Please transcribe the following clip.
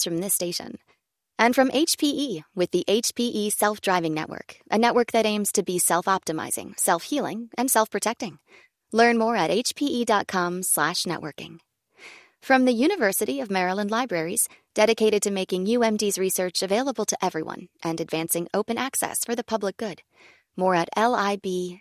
podcasts from this station. And from HPE with the HPE Self-Driving Network, a network that aims to be self-optimizing, self-healing, and self-protecting. Learn more at hpe.com/networking. From the University of Maryland Libraries, dedicated to making UMD's research available to everyone and advancing open access for the public good. More at libmd.com.